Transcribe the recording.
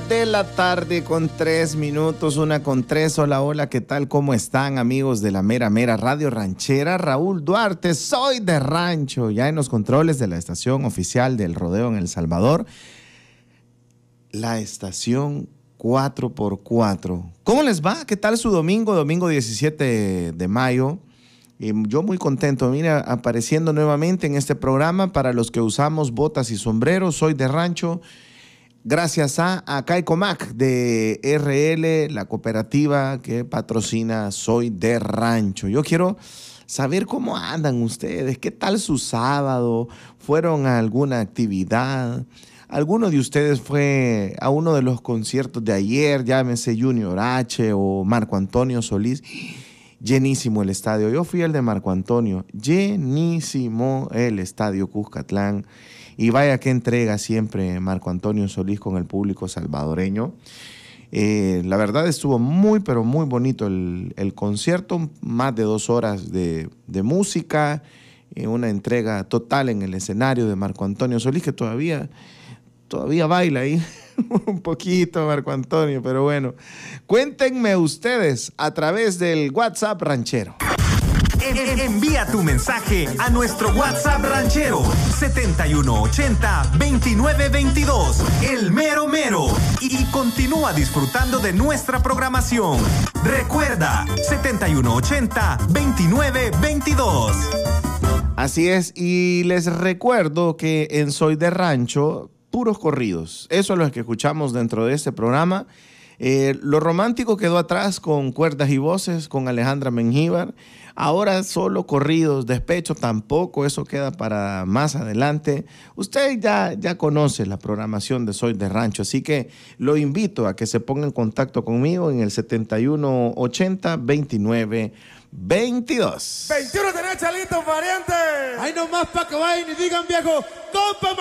de la tarde con 3 minutos, 1:03. Hola, hola, ¿qué tal? ¿Cómo están, amigos de la mera radio ranchera? Raúl Duarte, soy de rancho, ya en los controles de la estación oficial del rodeo en El Salvador, la estación 4x4. ¿Cómo les va? ¿Qué tal su domingo? Domingo 17 de mayo. Yo muy contento, mira, apareciendo nuevamente en este programa para los que usamos botas y sombreros. Soy de rancho. Gracias a Caicomac de RL, la cooperativa que patrocina Soy de Rancho. Yo quiero saber cómo andan ustedes, qué tal su sábado, fueron a alguna actividad, alguno de ustedes fue a uno de los conciertos de ayer, llámese Junior H o Marco Antonio Solís. Llenísimo el estadio. Yo fui al de Marco Antonio, llenísimo el estadio Cuscatlán. Y vaya que entrega siempre Marco Antonio Solís con el público salvadoreño. La verdad estuvo muy, pero muy bonito el concierto. Más de 2 horas de música. Una entrega total en el escenario de Marco Antonio Solís, que todavía baila ahí un poquito Marco Antonio. Pero bueno, cuéntenme ustedes a través del WhatsApp ranchero. Envía tu mensaje a nuestro WhatsApp ranchero 7180-2922, el mero mero, y continúa disfrutando de nuestra programación. Recuerda, 7180-2922. Así es, y les recuerdo que en Soy de Rancho, puros corridos. Eso es lo que escuchamos dentro de este programa. Lo romántico quedó atrás con Cuerdas y Voces, con Alejandra Mengíbar. Ahora solo corridos, despecho tampoco, eso queda para más adelante. Usted ya conoce la programación de Soy de Rancho, así que lo invito a que se ponga en contacto conmigo en el 7180-2922. 21 tenés, Chalito, pariente. Ahí nomás pa' que vayan y digan, viejo, compa.